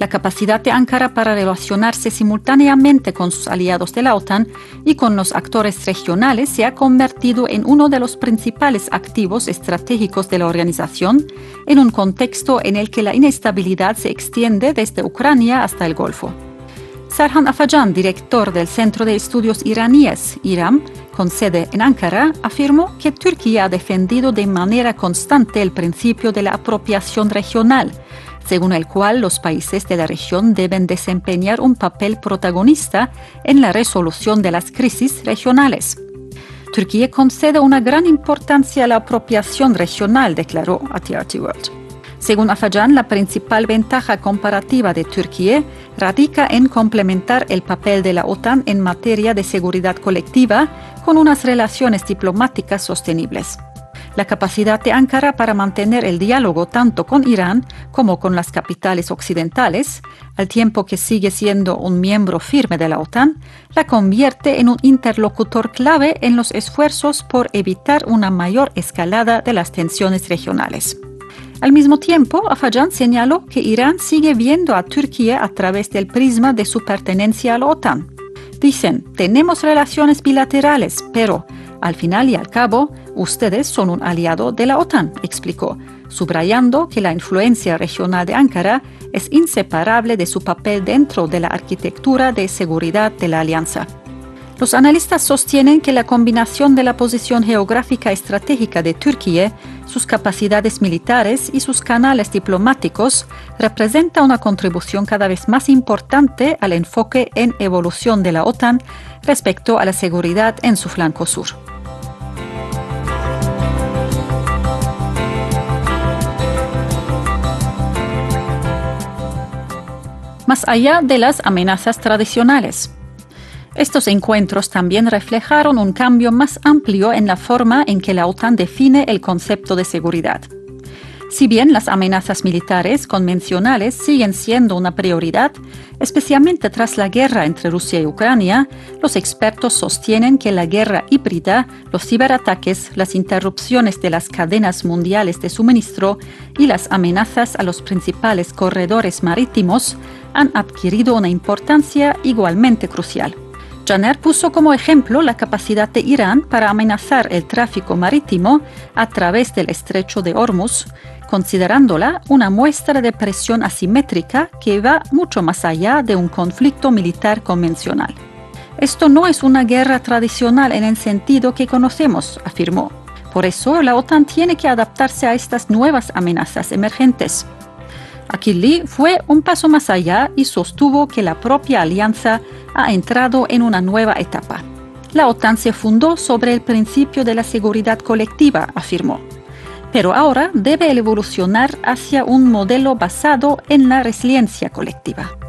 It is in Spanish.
La capacidad de Ankara para relacionarse simultáneamente con sus aliados de la OTAN y con los actores regionales se ha convertido en uno de los principales activos estratégicos de la organización en un contexto en el que la inestabilidad se extiende desde Ucrania hasta el Golfo. Serhan Afajan, director del Centro de Estudios Iraníes, IRAM, con sede en Ankara, afirmó que Turquía ha defendido de manera constante el principio de la apropiación regional, según el cual los países de la región deben desempeñar un papel protagonista en la resolución de las crisis regionales. Turquía concede una gran importancia a la apropiación regional, declaró a TRT World. Según Afajan, la principal ventaja comparativa de Turquía radica en complementar el papel de la OTAN en materia de seguridad colectiva con unas relaciones diplomáticas sostenibles. La capacidad de Ankara para mantener el diálogo tanto con Irán como con las capitales occidentales, al tiempo que sigue siendo un miembro firme de la OTAN, la convierte en un interlocutor clave en los esfuerzos por evitar una mayor escalada de las tensiones regionales. Al mismo tiempo, Afajan señaló que Irán sigue viendo a Turquía a través del prisma de su pertenencia a la OTAN. Dicen, tenemos relaciones bilaterales, pero, al final y al cabo, ustedes son un aliado de la OTAN, explicó, subrayando que la influencia regional de Ankara es inseparable de su papel dentro de la arquitectura de seguridad de la alianza. Los analistas sostienen que la combinación de la posición geográfica estratégica de Turquía, sus capacidades militares y sus canales diplomáticos representa una contribución cada vez más importante al enfoque en evolución de la OTAN respecto a la seguridad en su flanco sur. Más allá de las amenazas tradicionales. Estos encuentros también reflejaron un cambio más amplio en la forma en que la OTAN define el concepto de seguridad. Si bien las amenazas militares convencionales siguen siendo una prioridad, especialmente tras la guerra entre Rusia y Ucrania, los expertos sostienen que la guerra híbrida, los ciberataques, las interrupciones de las cadenas mundiales de suministro y las amenazas a los principales corredores marítimos han adquirido una importancia igualmente crucial. Janer puso como ejemplo la capacidad de Irán para amenazar el tráfico marítimo a través del estrecho de Hormuz, considerándola una muestra de presión asimétrica que va mucho más allá de un conflicto militar convencional. Esto no es una guerra tradicional en el sentido que conocemos, afirmó. Por eso, la OTAN tiene que adaptarse a estas nuevas amenazas emergentes. Akili fue un paso más allá y sostuvo que la propia alianza ha entrado en una nueva etapa. La OTAN se fundó sobre el principio de la seguridad colectiva, afirmó, pero ahora debe evolucionar hacia un modelo basado en la resiliencia colectiva.